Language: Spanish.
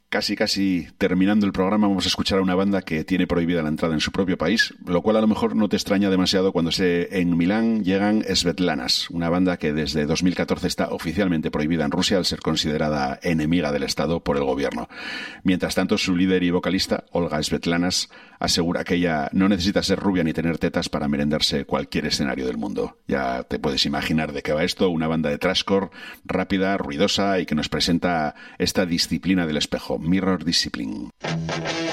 Casi terminando el programa vamos a escuchar a una banda que tiene prohibida la entrada en su propio país, lo cual a lo mejor no te extraña demasiado cuando en Milán llegan Svetlanas, una banda que desde 2014 está oficialmente prohibida en Rusia al ser considerada enemiga del Estado por el gobierno. Mientras tanto, su líder y vocalista, Olga Svetlanas, asegura que ella no necesita ser rubia ni tener tetas para merendarse cualquier escenario del mundo. Ya te puedes imaginar de qué va esto, una banda de thrashcore rápida, ruidosa y que nos presenta esta disciplina del espejo, Mirror Discipline.